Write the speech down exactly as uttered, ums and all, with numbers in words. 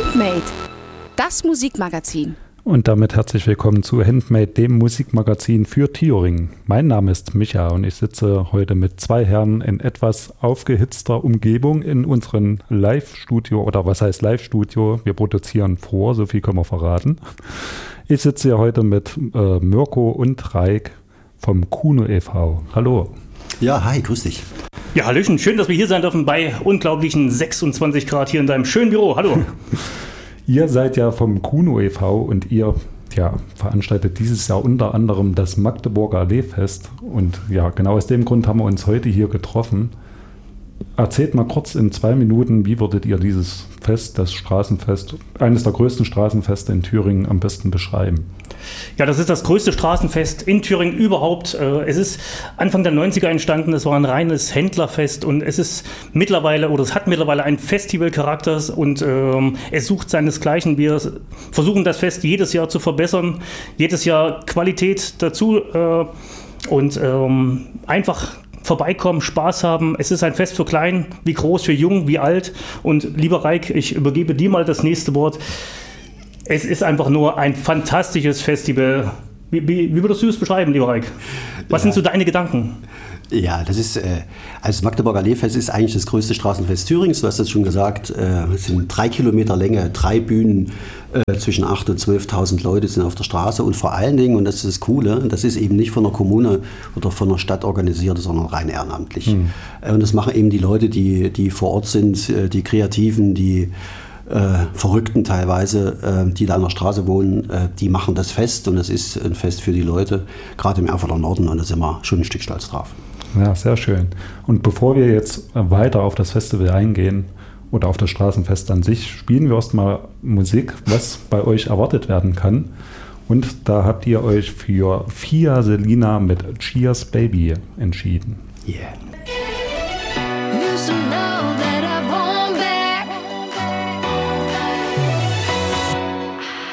Handmade, das Musikmagazin. Und damit herzlich willkommen zu Handmade, dem Musikmagazin für Thüringen. Mein Name ist Micha und ich sitze heute mit zwei Herren in etwas aufgehitzter Umgebung in unserem Live-Studio, oder was heißt Live-Studio? Wir produzieren vor, so viel können wir verraten. Ich sitze hier heute mit äh, Mirko und Raik vom Kuno e V. Hallo. Ja, hi, grüß dich. Ja, hallöchen, schön, dass wir hier sein dürfen bei unglaublichen sechsundzwanzig Grad hier in deinem schönen Büro. Hallo. Ihr seid ja vom Kuno e V und ihr ja, veranstaltet dieses Jahr unter anderem das Magdeburger Alleefest. Und ja, genau aus dem Grund haben wir uns heute hier getroffen. Erzählt mal kurz in zwei Minuten, wie würdet ihr dieses Fest, das Straßenfest, eines der größten Straßenfeste in Thüringen am besten beschreiben? Ja, das ist das größte Straßenfest in Thüringen überhaupt. Es ist Anfang der neunziger entstanden, es war ein reines Händlerfest und es ist mittlerweile, oder es hat mittlerweile einen Festivalcharakter und ähm, es sucht seinesgleichen. Wir versuchen das Fest jedes Jahr zu verbessern, jedes Jahr Qualität dazu äh, und ähm, einfach vorbeikommen, Spaß haben. Es ist ein Fest für klein, wie groß, für jung, wie alt. Und lieber Raik, ich übergebe dir mal das nächste Wort. Es ist einfach nur ein fantastisches Festival. Wie, wie, wie würdest du es beschreiben, lieber Raik? Was ja. sind so deine Gedanken? Ja, das ist, äh, also das Magdeburger Alleefest ist eigentlich das größte Straßenfest Thürings. Du hast das schon gesagt, äh, es sind drei Kilometer Länge, drei Bühnen, äh, zwischen achttausend und zwölftausend Leute sind auf der Straße. Und vor allen Dingen, und das ist das Coole, das ist eben nicht von der Kommune oder von der Stadt organisiert, sondern rein ehrenamtlich. Mhm. Äh, und das machen eben die Leute, die, die vor Ort sind, äh, die Kreativen, die Äh, Verrückten teilweise, äh, die da an der Straße wohnen, äh, die machen das Fest und es ist ein Fest für die Leute, gerade im Erfurter Norden, und da sind wir schon ein Stück stolz drauf. Ja, sehr schön. Und bevor wir jetzt weiter auf das Festival eingehen oder auf das Straßenfest an sich, spielen wir erstmal Musik, was bei euch erwartet werden kann. Und da habt ihr euch für Fia Selina mit Cheers Baby entschieden. Yeah. You should know that